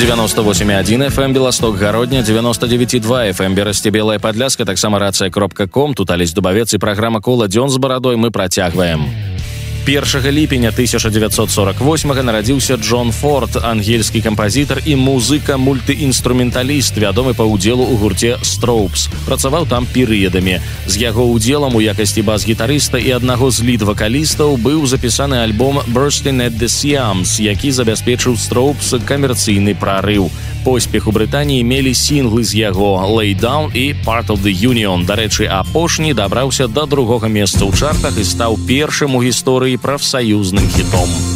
98,1 FM Белосток Гародня, 99,2 FM Берасці Белая Падляска, таксама рацыя.ком. Тут Алесь Дубавец і праграма «Кола дзён з барадой» мы працягваем. 1 ліпеня 1948 нарадзіўся Джон Форд, ангельскі кампазітар і музыка-мультыінструменталіст, вядомы па ўдзелу ў гурце Strokes. Працаваў там перыядамі. З яго ўдзелам у якасці бас-гітарыста і аднаго з лід-вакалістаў быў запісаны альбом «Bursting at the Seams», які забяспечыў Strokes камерцыйны прарыў. Поспех у Брытаніі мелі сінглы з яго «Lay Down» і «Part of the Union». Дарэчы, апошні дабраўся да другога месца ў чартах і стаў першым у гісторыі прафсаюзным хітом.